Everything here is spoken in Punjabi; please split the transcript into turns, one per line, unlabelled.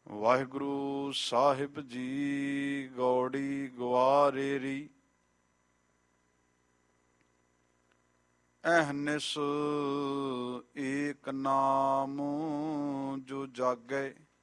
ਵਾਹਿਗੁਰੂ ਸਾਹਿਬ ਜੀ। ਗੌੜੀ ਗਵਾਰੇਰੀ ਅਹਨਿਸ ਏਕ ਨਾਮ ਜੋ ਜਾਗੈ।